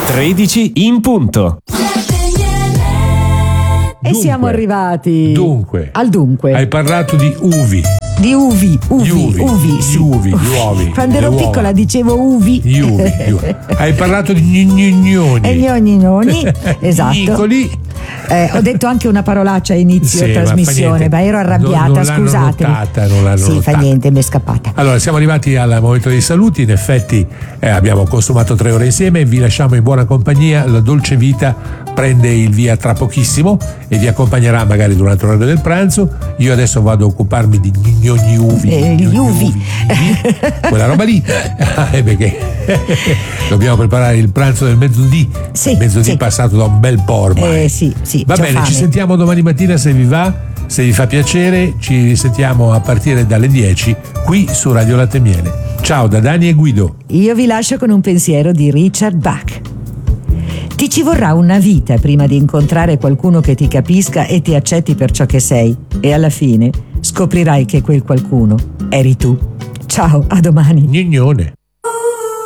13 in punto. E siamo arrivati al dunque. Hai parlato di uvi. Di uvi. Gli uovi. Quando ero piccola dicevo uvi. Gli uvi. Hai parlato di gnognoni. E gnognoni, esatto. Nicoli. Ho detto anche una parolaccia a inizio trasmissione, ma ero arrabbiata, scusatemi. Non l'hanno sì, notata. fa niente, mi è scappata. Allora, siamo arrivati al momento dei saluti. In effetti abbiamo consumato 3 ore insieme. Vi lasciamo in buona compagnia. La dolce vita prende il via tra pochissimo e vi accompagnerà magari durante l'ora del pranzo. Io adesso vado a occuparmi di gnogni uvi. Gli uvi. Quella roba lì. Perché dobbiamo preparare il pranzo del mezzodì. Mezzodì passato da un bel po' ormai. Sì, va bene, fame. Ci sentiamo domani mattina se vi va, se vi fa piacere. Ci risentiamo a partire dalle 10 qui su Radio Latte e Miele. Ciao da Dani e Guido. Io vi lascio con un pensiero di Richard Bach. Ti ci vorrà una vita prima di incontrare qualcuno che ti capisca e ti accetti per ciò che sei, e alla fine scoprirai che quel qualcuno eri tu. Ciao, a domani. Gnognone.